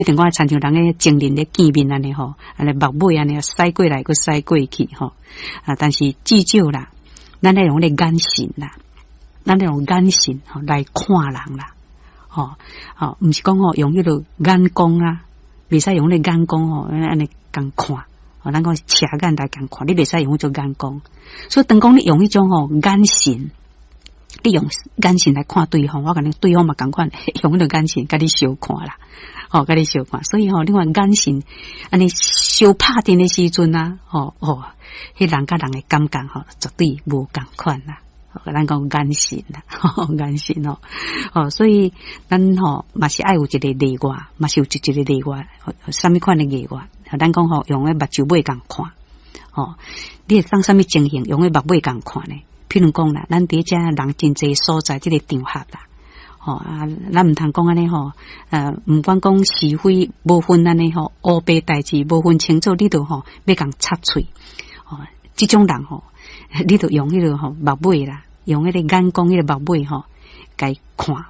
定我亲像人诶精灵咧见面安尼吼，安尼目尾安尼驶过来，佮驶过去吼。但是至少啦，咱咧用咧眼神啦，咱咧用眼神吼来看人啦，毋是讲用迄个眼光啦，袂使用咧眼光安尼共看。咱讲斜眼来共看，你袂使用迄种眼光。所以当讲你用迄种眼神，你用眼神来看对方，我感觉对方嘛共款，用迄个眼神甲你相看啦。甲你相看，所以另外眼神安尼相拍电的时阵啊，迄人甲人的感觉绝对无共款啦。咱讲眼神啦，眼神所以咱嘛是爱有一个例外，嘛是有一个例外，什么款的例外？咱讲用个目睭尾共看，你会当什么情形用个目尾共看呢？譬如讲啦，咱伫遮人真济所在，这个场合啦。咱唔通讲安尼唔管讲是非，无分安尼黑白代志，无分清楚，你都要共插嘴，这种人你都用迄个目尾啦，用迄个眼光迄个目尾该看，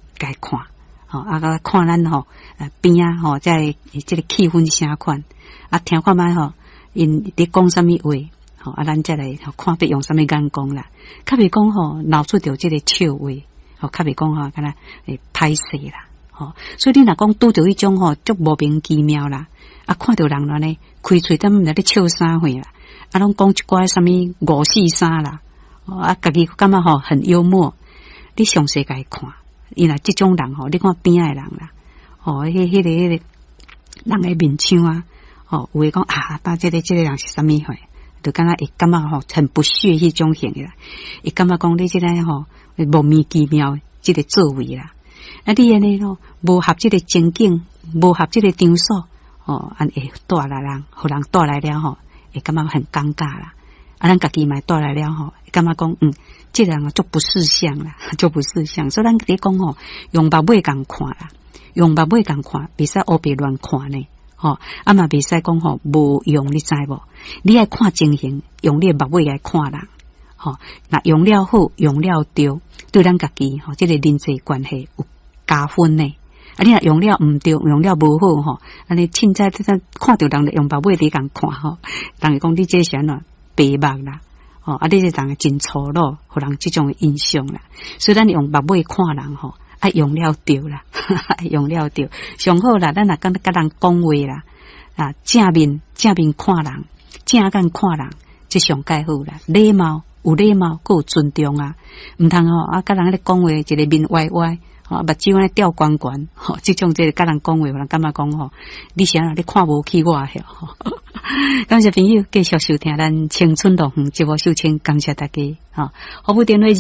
看咱边啊在这个气氛啥款，听看卖因伫讲什么话，咱再来看别用什么眼光啦，较袂讲闹出着这个笑话。较袂讲敢若会歹势啦，所以你若讲拄着迄种足莫名其妙啦，看到人呢开喙踮来咧笑啥货啦，拢讲一寡什么五四三啦，家己感觉很幽默，你详细甲伊看，伊若即种人你看边仔人啦，迄个人诶面相啊，有诶讲把这个人是什么货，就敢若会感觉很不屑迄种型诶啦，会感觉讲你这个莫名其妙这个座位啦，你安尼无合这个情景，无合这个场所，会带来人，互人带来了会感觉很尴尬啦。咱家己嘛带来了会感觉讲这个人足不识相啦，足不识相。所以咱咧讲用目尾共看啦，用目尾共看，袂使黑白乱看呢。嘛袂使讲无用，你知无？你爱看情形，用你目尾来看人。那用了好，用了对，对咱家己这个人际关系有加分呢。你若用了唔对，用了无好安尼凊彩看到人用目尾伫共看人会讲你这是安怎白目啦，你这人真粗鲁，互人这种印象啦。所以咱用目尾看人爱用了对啦，用了对，上好啦。咱若甲人讲话啦，正面看人，正眼看人，这上介好啦，礼貌。有礼貌，佮有尊重啊！唔通甲人咧讲话，一个面歪歪，目睭咧吊悬悬，即种即个甲人讲话，人感觉讲你是安怎你看无起我遐？感谢朋友继续收听咱青春乐园节目收听，感谢大家服务电话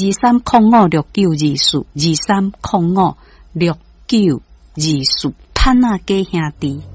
23056924，23056924，潘啊家兄弟。